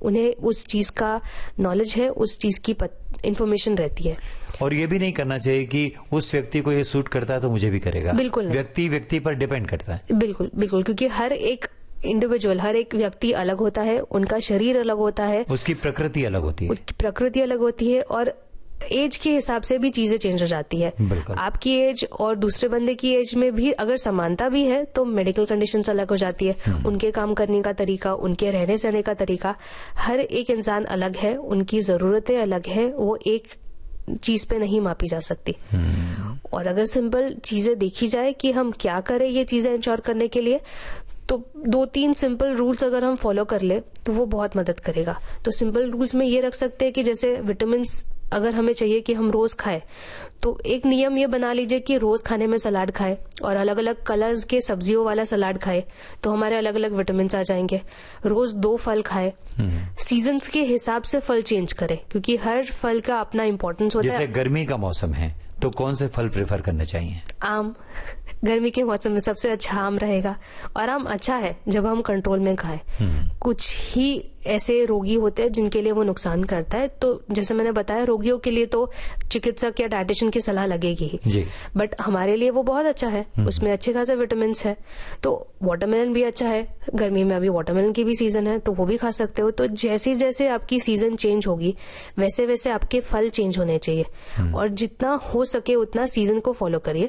उन्हें उस चीज का नॉलेज है, उस चीज की इंफॉर्मेशन रहती है। और ये भी नहीं करना चाहिए कि उस व्यक्ति को ये सूट करता है तो मुझे भी करेगा। बिल्कुल व्यक्ति पर डिपेंड करता है। बिल्कुल बिल्कुल, क्योंकि हर एक इंडिविजुअल, हर एक व्यक्ति अलग होता है, उनका शरीर अलग होता है, उसकी प्रकृति अलग होती है, उसकी प्रकृति अलग होती है, और एज के हिसाब से भी चीजें चेंज हो जाती है। आपकी एज और दूसरे बंदे की एज में भी अगर समानता भी है तो मेडिकल कंडीशंस अलग हो जाती है, उनके काम करने का तरीका, उनके रहने सहने का तरीका, हर एक इंसान अलग है, उनकी जरूरतें अलग है, वो एक चीज पे नहीं मापी जा सकती। और अगर सिंपल चीजें देखी जाए कि हम क्या करें ये चीजें इंश्योर करने के लिए, तो 2-3 सिंपल रूल्स अगर हम फॉलो कर ले तो वो बहुत मदद करेगा। तो सिंपल रूल्स में ये रख सकते हैं कि जैसे विटामिन अगर हमें चाहिए कि हम रोज खाएं, तो एक नियम ये बना लीजिए कि रोज खाने में सलाद खाएं और अलग अलग कलर्स के सब्जियों वाला सलाद खाएं, तो हमारे अलग अलग विटामिन आ जाएंगे। रोज 2 फल खाएं, सीजन्स के हिसाब से फल चेंज करें, क्योंकि हर फल का अपना इंपॉर्टेंस होता है। जैसे गर्मी का मौसम है तो कौन से फल प्रेफर करने चाहिए? आम, गर्मी के मौसम में सबसे अच्छा आम रहेगा, और आम अच्छा है जब हम कंट्रोल में खाएं। कुछ ही ऐसे रोगी होते हैं जिनके लिए वो नुकसान करता है, तो जैसे मैंने बताया रोगियों के लिए तो चिकित्सक या डाइटिशियन की सलाह लगेगी ही, बट हमारे लिए वो बहुत अच्छा है, उसमें अच्छे खासे विटामिन है। तो वाटरमेलन भी अच्छा है, गर्मी में अभी वाटरमेलन की भी सीजन है तो वो भी खा सकते हो। तो जैसे जैसे आपकी सीजन चेंज होगी वैसे वैसे आपके फल चेंज होने चाहिए, और जितना हो सके उतना सीजन को फॉलो करिए।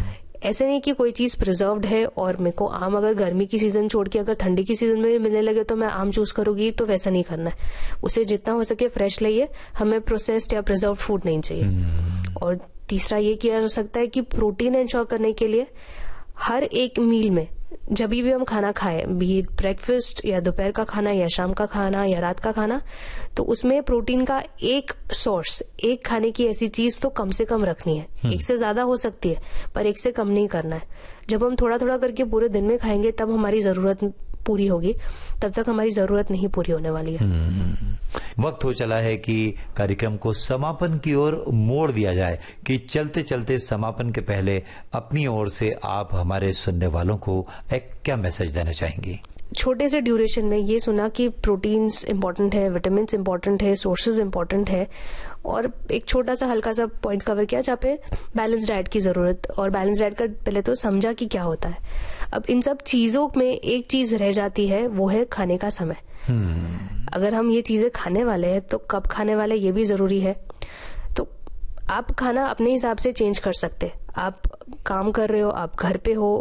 ऐसे नहीं कि कोई चीज प्रिजर्व्ड है और मेरे को आम अगर गर्मी की सीजन छोड़ के अगर ठंडी की सीजन में भी मिलने लगे तो मैं आम चूज करूंगी, तो वैसा नहीं करना है। उसे जितना हो सके फ्रेश लाइए, हमें प्रोसेस्ड या प्रिजर्व्ड फूड नहीं चाहिए। और तीसरा ये किया जा सकता है कि प्रोटीन इंश्योर करने के लिए हर एक मील में जब भी हम खाना खाएं, बी ब्रेकफास्ट या दोपहर का खाना या शाम का खाना या रात का खाना, तो उसमें प्रोटीन का एक सोर्स, एक खाने की ऐसी चीज तो कम से कम रखनी है। एक से ज्यादा हो सकती है पर एक से कम नहीं करना है। जब हम थोड़ा थोड़ा करके पूरे दिन में खाएंगे तब हमारी जरूरत पूरी होगी, तब तक हमारी जरूरत नहीं पूरी होने वाली है। वक्त हो चला है कि कार्यक्रम को समापन की ओर मोड़ दिया जाए, कि चलते चलते समापन के पहले अपनी ओर से आप हमारे सुनने वालों को एक क्या मैसेज देना चाहेंगी? छोटे से ड्यूरेशन में ये सुना कि प्रोटीन्स इंपॉर्टेंट है, विटामिन इंपॉर्टेंट है, सोर्सेज इंपॉर्टेंट है, और एक छोटा सा हल्का सा पॉइंट कवर किया जहाँ पे बैलेंस डाइट की जरूरत, और बैलेंस डाइट का पहले तो समझा कि क्या होता है। अब इन सब चीजों में एक चीज रह जाती है, वो है खाने का समय। अगर हम ये चीजें खाने वाले हैं तो कब खाने वाले ये भी जरूरी है। तो आप खाना अपने हिसाब से चेंज कर सकते। आप काम कर रहे हो, आप घर पे हो,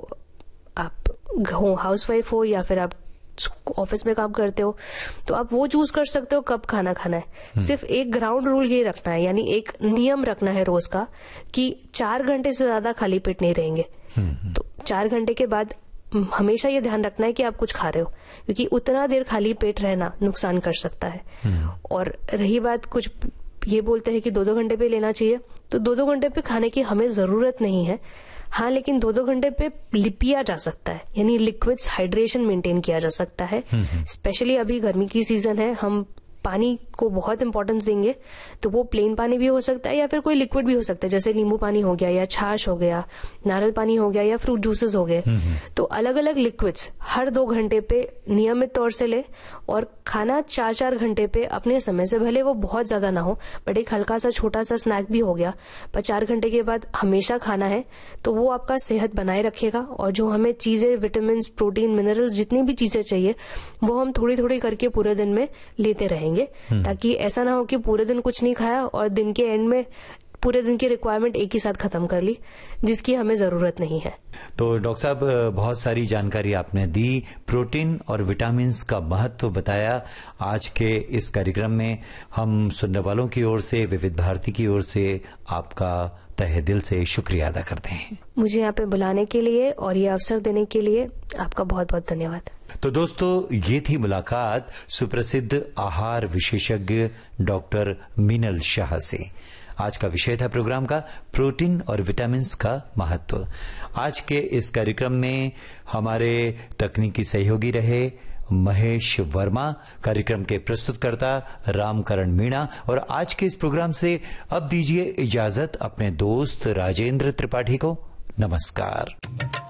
आप हाउसवाइफ हो, या फिर आप ऑफिस में काम करते हो, तो आप वो चूज कर सकते हो कब खाना खाना है। सिर्फ एक ग्राउंड रूल ये रखना है, यानी एक नियम रखना है रोज का, कि 4 घंटे से ज्यादा खाली पेट नहीं रहेंगे। तो 4 घंटे के बाद हमेशा ये ध्यान रखना है कि आप कुछ खा रहे हो, क्योंकि उतना देर खाली पेट रहना नुकसान कर सकता है। और रही बात, कुछ ये बोलते हैं कि 2-2 घंटे पे लेना चाहिए, तो 2-2 घंटे पे खाने की हमें जरूरत नहीं है। हाँ, लेकिन 2-2 घंटे पे लिपिया जा सकता है, यानी लिक्विड्स हाइड्रेशन मेंटेन किया जा सकता है। स्पेशली अभी गर्मी की सीजन है, हम पानी को बहुत इंपॉर्टेंस देंगे, तो वो प्लेन पानी भी हो सकता है या फिर कोई लिक्विड भी हो सकता है, जैसे नींबू पानी हो गया या छाछ हो गया, नारियल पानी हो गया या फ्रूट जूसेस हो गए। तो अलग अलग लिक्विड्स हर 2 घंटे पे नियमित तौर से ले, और खाना 4-4 घंटे पे अपने समय से, भले वो बहुत ज्यादा ना हो बट एक हल्का सा छोटा सा स्नैक भी हो गया, पर 4 घंटे के बाद हमेशा खाना है, तो वो आपका सेहत बनाए रखेगा। और जो हमें चीजें, विटामिन, प्रोटीन, मिनरल्स, जितनी भी चीजें चाहिए वो हम थोड़ी थोड़ी करके पूरे दिन में लेते रहेंगे, ताकि ऐसा ना हो कि पूरे दिन कुछ नहीं खाया और दिन के एंड में पूरे दिन की रिक्वायरमेंट एक ही साथ खत्म कर ली, जिसकी हमें जरूरत नहीं है। तो डॉक्टर साहब, बहुत सारी जानकारी आपने दी, प्रोटीन और विटामिन्स का महत्व बताया। आज के इस कार्यक्रम में हम सुनने वालों की ओर से, विविध भारती की ओर से आपका तहे दिल से शुक्रिया अदा करते हैं। मुझे यहाँ पे बुलाने के लिए और ये अवसर देने के लिए आपका बहुत बहुत धन्यवाद। तो दोस्तों, ये थी मुलाकात सुप्रसिद्ध आहार विशेषज्ञ डॉक्टर मीनल शाह से। आज का विषय था प्रोग्राम का प्रोटीन और विटामिन्स का महत्व। आज के इस कार्यक्रम में हमारे तकनीकी सहयोगी रहे महेश वर्मा, कार्यक्रम के प्रस्तुतकर्ता रामकरण मीणा, और आज के इस प्रोग्राम से अब दीजिए इजाजत अपने दोस्त राजेंद्र त्रिपाठी को। नमस्कार।